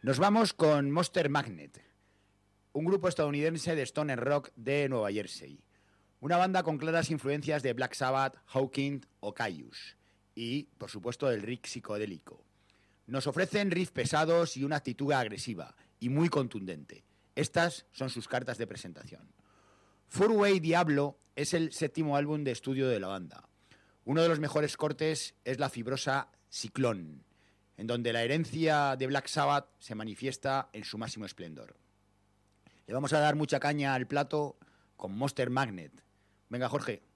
Nos vamos con Monster Magnet, un grupo estadounidense de stoner rock de Nueva Jersey. Una banda con claras influencias de Black Sabbath, Hawking o Kyuss. Y, por supuesto, del rock psicodélico. Nos ofrecen riffs pesados y una actitud agresiva y muy contundente. Estas son sus cartas de presentación. Four-Way Diablo es el 7º álbum de estudio de la banda. Uno de los mejores cortes es la fibrosa Cyclone, en donde la herencia de Black Sabbath se manifiesta en su máximo esplendor. Le vamos a dar mucha caña al plato con Monster Magnet. Venga, Jorge.